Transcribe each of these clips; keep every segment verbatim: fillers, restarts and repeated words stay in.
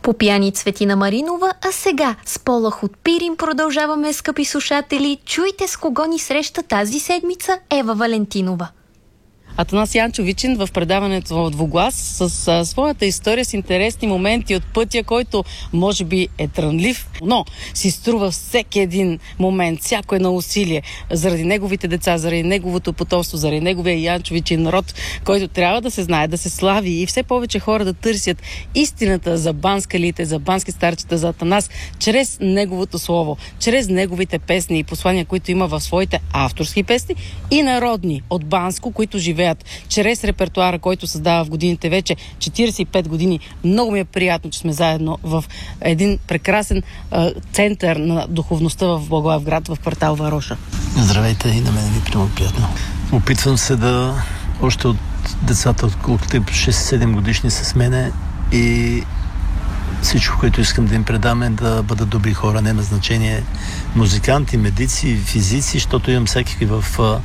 Попяни Цветина Маринова, а сега с Полах от Пирин продължаваме, скъпи слушатели. Чуйте с кого ни среща тази седмица Ева Валентинова. Атанас Янчовичин в предаването в Двуглас с а, своята история с интересни моменти от пътя, който може би е трънлив, но си струва всеки един момент, всяко едно усилие заради неговите деца, заради неговото потомство, заради неговия Янчовичин народ, който трябва да се знае, да се слави и все повече хора да търсят истината за банскалите, за бански старчета, за Атанас, чрез неговото слово, чрез неговите песни и послания, които има в своите авторски песни и народни от Банско, които живеят чрез репертуара, който създава в годините вече четиридесет и пет години. Много ми е приятно, че сме заедно в един прекрасен а, център на духовността в Благоевград, в квартал Вароша. Здравейте, и на мен ми приема приятно. Опитвам се да още от децата, отколкото шест-седем годишни са с мене и всичко, което искам да им предам е да бъдат добри хора, не на значение музиканти, медици, физици, защото имам всякакви в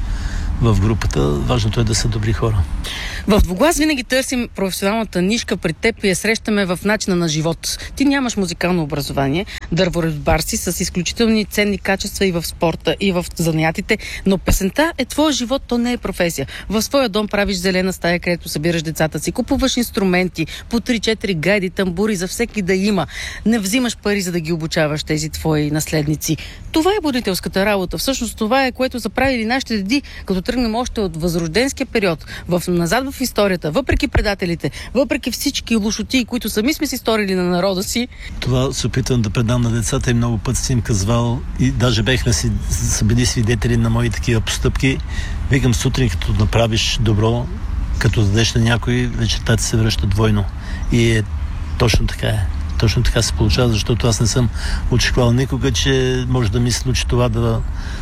в групата. Важното е да са добри хора. В Двуглас винаги търсим професионалната нишка при теб и я срещаме в начина на живот. Ти нямаш музикално образование, дърворезбар си с изключителни ценни качества и в спорта, и в занаятите, но песента е твой живот, то не е професия. В своя дом правиш зелена стая, където събираш децата си, купуваш инструменти, по три-четири гайди, тамбури за всеки да има. Не взимаш пари, за да ги обучаваш тези твои наследници. Това е будителската работа. Всъщност това е, което са правили нашите деди, като тръгнем още от възрожденския период, в назад в историята, въпреки предателите, въпреки всички лошоти, които сами сме си сторили на народа си. Това се опитвам да предам на децата и много път си им казвал и даже бехме си са били свидетели на мои такива постъпки. Викам, сутрин, като направиш добро, като дадеш на някой, вечерта ти се връща двойно. И е точно така е. Точно така се получава, защото аз не съм очаквал никога, че може да ми се случи това да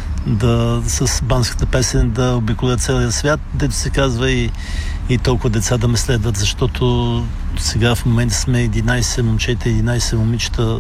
да с банската песен да обиколя целия свят, дето се казва и, и толкова деца да ме следват, защото сега в момента сме единайсет момчета, единайсет момичета,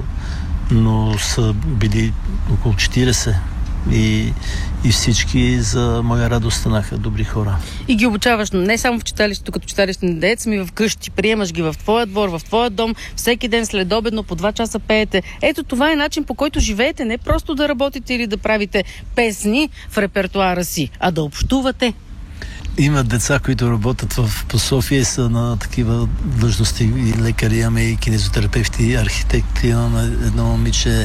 но са били около четирийсет и, и всички за моя радост станаха добри хора. И ги обучаваш не само в читалището, като читалище на деца ми в къщи, приемаш ги в твоя двор, в твоя дом, всеки ден следобедно по два часа пеете. Ето това е начин, по който живеете, не просто да работите или да правите песни в репертуара си, а да общувате. Има деца, които работят в, по София и са на такива длъжности, и лекари, имаме и кинезотерапевти, и архитекти, имаме едно момиче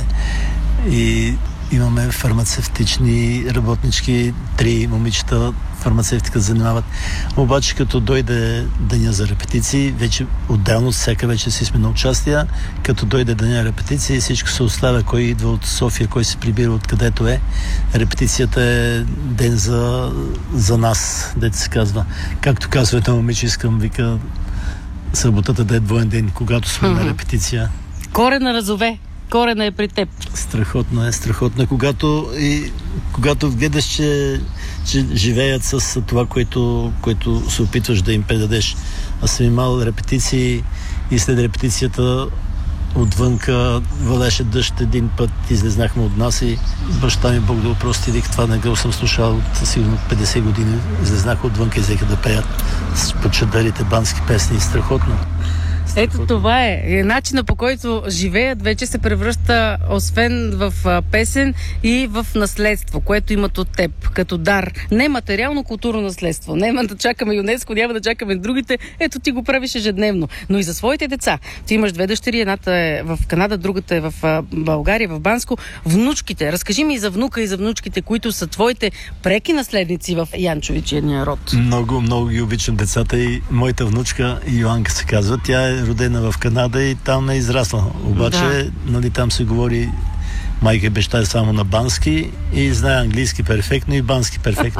и имаме фармацевтични работнички, три момичета фармацевтика занимават. Обаче като дойде деня за репетиции, вече отделно всяка вече си сме на участия, като дойде деня репетиции, всичко се оставя, кой идва от София, кой се прибира откъдето е. Репетицията е ден за, за нас, дето се казва. Както казва едно момиче, искам, вика, съботата да е двоен ден, когато сме mm-hmm. на репетиция. Корена разове. Корена е при теб. Страхотно е, страхотно е. Когато, и, когато гледаш, че, че живеят с това, което, което се опитваш да им предадеш. Аз съм имал репетиции и след репетицията отвънка валеше дъжд един път, излезнахме от нас и баща ми, Бог да опрости, вик, това не го съм слушал от сигурно петдесет години. Излезнаха отвънка и взеха да пеят по чадърите бански песни. Страхотно. Ето това е. Начина, по който живеят, вече се превръща освен в песен и в наследство, което имат от теб, като дар. Не материално културно наследство. Няма да чакаме ЮНЕСКО, няма да чакаме другите. Ето ти го правиш ежедневно. Но и за своите деца. Ти имаш две дъщери, едната е в Канада, другата е в България, в Банско. Внучките. Разкажи ми и за внука и за внучките, които са твоите преки наследници в Янчовичения род. Много, много ги обичам децата и моята внучка Йоанка се казва. Тя е родена в Канада и там е израсла. Обаче, да. Нали, там се говори майка и баща е само на бански и знае английски перфектно и бански перфектно.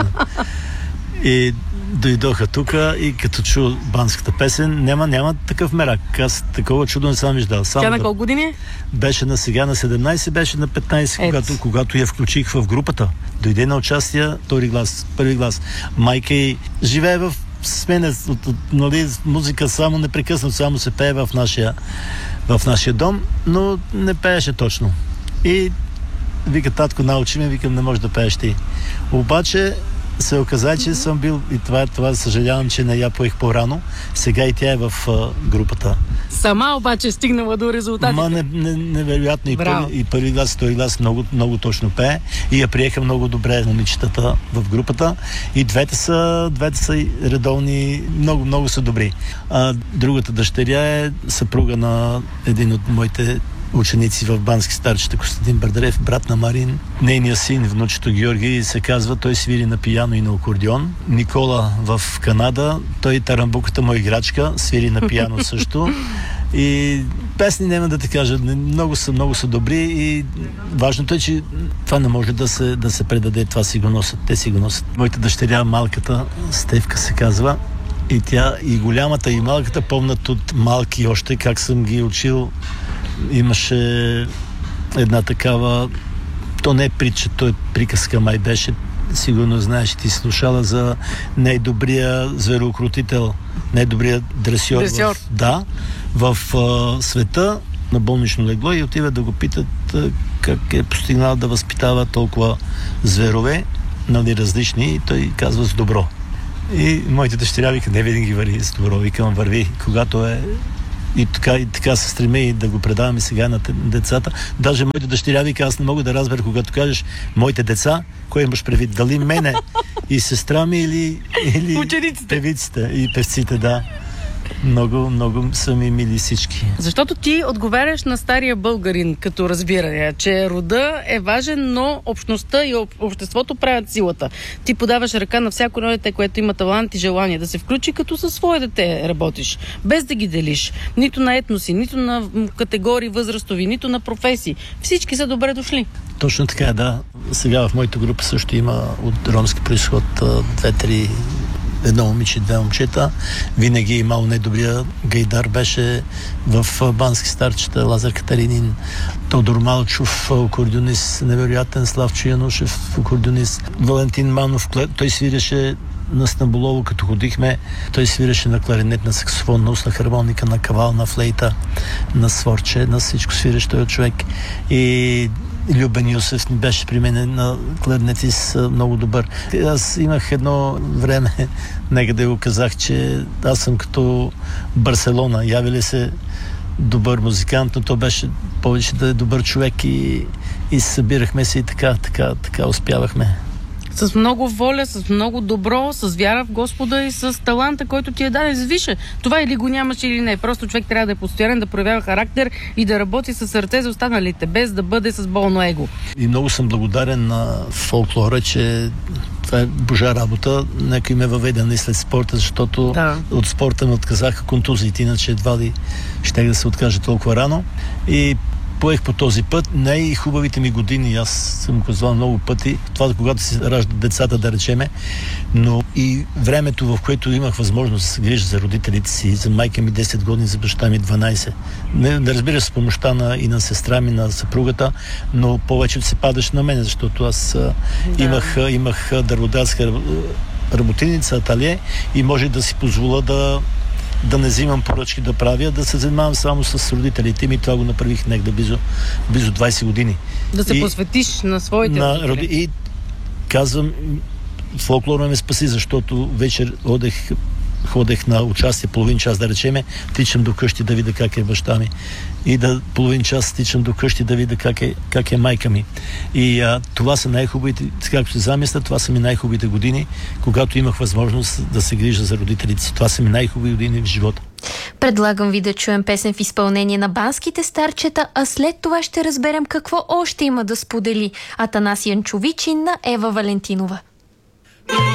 И дойдоха тук и като чу банската песен, няма, няма такъв мерак. Аз такова чудо не съм виждал. Само Тя на колко години е? Беше на сега на седемнайсет, беше на петнайсет, когато, когато я включих в групата. Дойде на участие, втори глас, първи глас. Майка и живее в смене, нали, музика само непрекъснато, само се пее в нашия, в нашия дом, но не пееше точно. И вика, татко, научи ме, викам, не можеш да пееш ти. Обаче се оказа, че съм бил, и това, това съжалявам, че не я поех по-рано. Сега и тя е в а, групата. Сама обаче е стигнала до резултатите. Ма не, не, невероятно. И първи, и първи глас, и втори глас много, много точно пее. И я приеха много добре момичетата в групата. И двете са, двете са редовни, много, много са добри. А другата дъщеря е съпруга на един от моите ученици в Бански Старчета, Костадин Бърдарев, брат на Марин. Нейният син, внучето Георги, се казва, той свири на пияно и на акордеон. Никола в Канада, той тарамбуката му играчка, свири на пияно също. И песни няма да те кажа, много са, много са добри и важното е, че това не може да се, да се предаде, това си го носят, те си го носят. Моята дъщеря, малката, Стевка се казва, и тя, и голямата, и малката помнят от малки още, как съм ги учил. Имаше една такава, то не е притча, то е приказка май беше, сигурно знаеш, ти слушала за най-добрия звероукротител, най-добрия дресьор, дресьор. В, да, в а, света на болнично легло и отива да го питат а, как е постигнал да възпитава толкова зверове, нали, различни, и той казва с добро. И моите дъщеря вика, не винаги върви с добро, викам върви, когато е. И така, и така се стреми и да го предаваме сега на децата. Даже моите дъщеря вика, аз не мога да разбера, когато кажеш моите деца, кой имаш предвид? Дали мене и сестра ми или, или певиците и певците, да. Много, много са ми мили всички. Защото ти отговаряш на стария българин като разбиране, че рода е важен, но общността и обществото правят силата. Ти подаваш ръка на всяко едно дете, което има талант и желание да се включи, като със свое дете работиш, без да ги делиш. Нито на етноси, нито на категории възрастови, нито на професии. Всички са добре дошли. Точно така, да. Сега в моята група също има от ромски произход две-три едно момиче, две момчета. Винаги е имал най-добрия гайдар беше в Бански Старчета, Лазар Катаринин, Тодор Малчов, акордеонист, невероятен, Славчо Янушев, акордеонист, Валентин Манов, той свиреше на Стамбулово, като ходихме, той свиреше на кларинет, на саксофон, на устна хармоника, на кавал, на флейта, на сворче, на всичко свиреше този човек. И Любен Юсеф беше при мен на кларнетист, много добър. Аз имах едно време, нека да го казах, че аз съм като Барселона. Яви ли се добър музикант, но то беше повече да е добър човек и, и събирахме се и така, така, така успявахме. С много воля, с много добро, с вяра в Господа и с таланта, който ти е даден звише. Това или го нямаш, или не. Просто човек трябва да е постоянен, да проявява характер и да работи със сърце за останалите, без да бъде с болно его. И много съм благодарен на фолклора, че това е божа работа. Някой ме въведе не след спорта, защото да. От спорта ме отказаха контузиите, иначе едва ли щях да се откажа толкова рано. И поех по този път. Най-хубавите ми години, аз съм казвал много пъти, това когато се раждат децата, да речеме, но и времето, в което имах възможност да се грижа за родителите си, за майка ми десет години, за баща ми дванайсет. Не, не разбира с помощта на, и на сестра ми, на съпругата, но повече се падаш на мен, защото аз да. имах, имах дърводелска работилница, ателие и може да си позволя да да не взимам поръчки да правя, да се занимавам само с родителите ми. Това го направих нека да близо, близо двайсет години. Да се и, посветиш на своите на, родители. И казвам, фолклора ме спаси, защото вечер ходех, ходех на участие половин час, да речеме, тичам до къщи да видя как е баща ми. И да половин час тичам до къщи да видя как е, как е майка ми. И а, това са най-хубавите, както се замисля, това са ми най-хубавите години, когато имах възможност да се грижа за родителите си. Това са ми най-хубави години в живота. Предлагам ви да чуем песен в изпълнение на Банските Старчета, а след това ще разберем какво още има да сподели Атанас Янчовичин на Ева Валентинова.